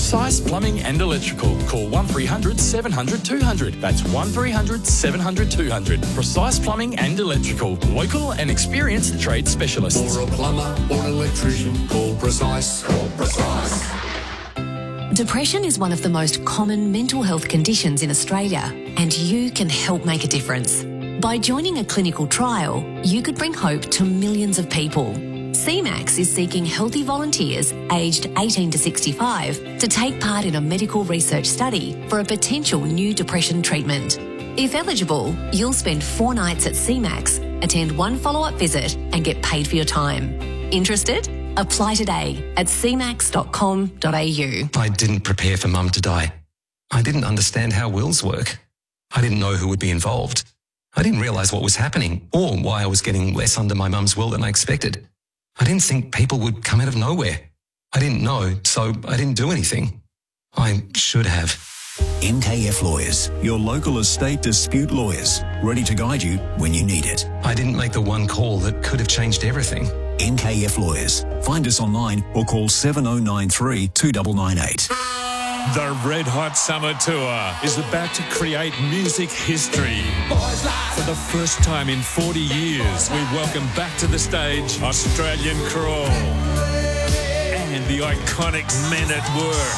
Precise Plumbing and Electrical. Call 1300 700 200. That's 1300 700 200. Precise Plumbing and Electrical. Local and experienced trade specialists. For a plumber or an electrician, call Precise. Call Precise. Depression is one of the most common mental health conditions in Australia, and you can help make a difference. By joining a clinical trial, you could bring hope to millions of people. CMAX is seeking healthy volunteers aged 18 to 65 to take part in a medical research study for a potential new depression treatment. If eligible, you'll spend 4 nights at CMAX, attend 1 follow-up visit and get paid for your time. Interested? Apply today at cmax.com.au. I didn't prepare for Mum to die. I didn't understand how wills work. I didn't know who would be involved. I didn't realise what was happening or why I was getting less under my mum's will than I expected. I didn't think people would come out of nowhere. I didn't know, so I didn't do anything. I should have. MKF Lawyers, your local estate dispute lawyers, ready to guide you when you need it. I didn't make the one call that could have changed everything. MKF Lawyers. Find us online or call 7093 2998. The Red Hot Summer Tour is about to create music history. For the first time in 40 years, we welcome back to the stage Australian Crawl and the iconic Men at Work.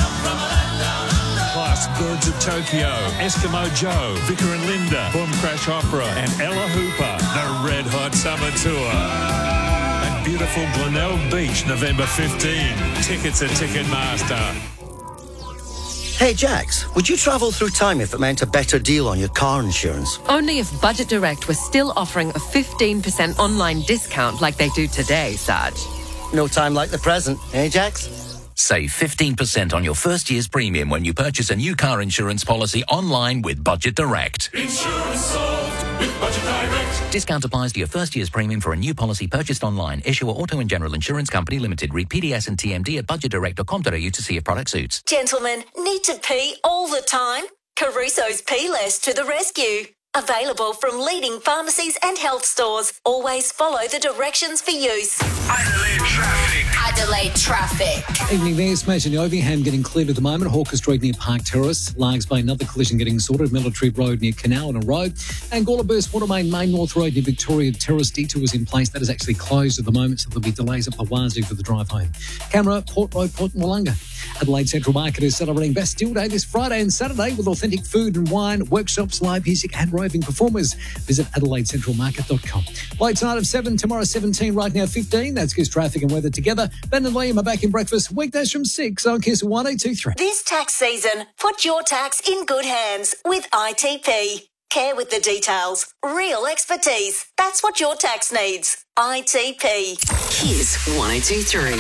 Plus Birds of Tokyo, Eskimo Joe, Vicar and Linda, Boom Crash Opera and Ella Hooper. The Red Hot Summer Tour. At beautiful Glenelg Beach, November 15. Tickets at Ticketmaster. Hey Jax, would you travel through time if it meant a better deal on your car insurance? Only if Budget Direct was still offering a 15% online discount like they do today, Sarge. No time like the present, eh Jax? Save 15% on your first year's premium when you purchase a new car insurance policy online with Budget Direct. Insurance solved with Budget Direct. Discount applies to your first year's premium for a new policy purchased online. Issuer Auto and General Insurance Company Limited. Read PDS and TMD at budgetdirect.com.au to see if product suits. Gentlemen, need to pee all the time? Caruso's Pee Less to the rescue. Available from leading pharmacies and health stores. Always follow the directions for use. Adelaide traffic. Adelaide traffic. Evening there, Smash and Overham getting cleared at the moment. Hawker Street near Park Terrace. Largs Bay, another collision getting sorted. Military Road near Canal and a Road. And Gawler-Burst Watermain Main North Road near Victoria Terrace. Detour was in place. That is actually closed at the moment, so there'll be delays up Hawazi for the drive home. Camera, Port Road, Port Wollonga. Adelaide Central Market is celebrating Bastille Day this Friday and Saturday with authentic food and wine, workshops, live music and roving performers. Visit AdelaideCentralMarket.com. Late tonight of 7, tomorrow 17, right now 15. That's Kiss Traffic and Weather together. Ben and Liam are back in breakfast weekdays from 6 on Kiss 1823. This tax season, put your tax in good hands with ITP. Care with the details. Real expertise. That's what your tax needs. ITP. Kiss 1023.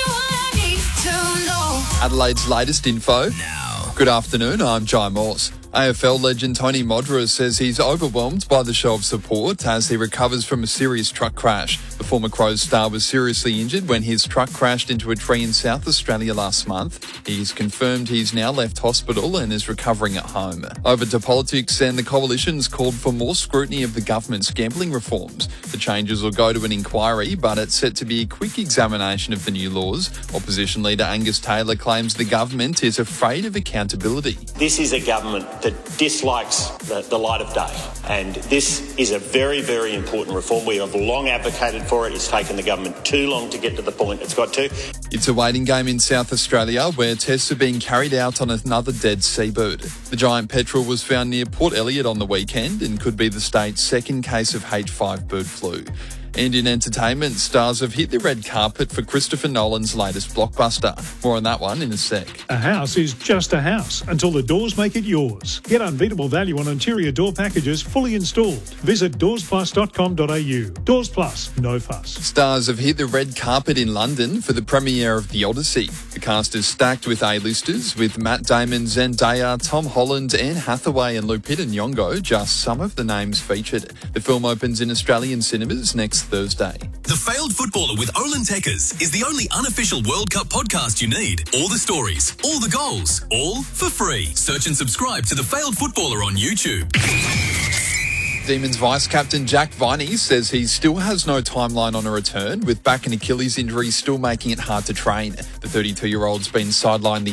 Adelaide's latest info. Now. Good afternoon, I'm Jai Morse. AFL legend Tony Modra says he's overwhelmed by the show of support as he recovers from a serious truck crash. The former Crows star was seriously injured when his truck crashed into a tree in South Australia last month. He's confirmed he's now left hospital and is recovering at home. Over to politics, and the coalition's called for more scrutiny of the government's gambling reforms. The changes will go to an inquiry, but it's set to be a quick examination of the new laws. Opposition leader Angus Taylor claims the government is afraid of accountability. This is a government that dislikes the light of day. And this is a very, very important reform. We have long advocated for it. It's taken the government too long to get to the point it's got to. It's a waiting game in South Australia where tests are being carried out on another dead seabird. The giant petrel was found near Port Elliot on the weekend and could be the state's second case of H5 bird flu. And in entertainment, stars have hit the red carpet for Christopher Nolan's latest blockbuster. More on that one in a sec. A house is just a house until the doors make it yours. Get unbeatable value on interior door packages fully installed. Visit doorsplus.com.au. Doors Plus, no fuss. Stars have hit the red carpet in London for the premiere of The Odyssey. The cast is stacked with A-listers, with Matt Damon, Zendaya, Tom Holland, Anne Hathaway and Lupita Nyong'o just some of the names featured. The film opens in Australian cinemas next Thursday. The Failed Footballer with Olin Tekkers is the only unofficial World Cup podcast you need. All the stories, all the goals, all for free. Search and subscribe to The Failed Footballer on YouTube. Demons vice-captain Jack Viney says he still has no timeline on a return, with back and Achilles injuries still making it hard to train. The 32-year-old's been sidelined the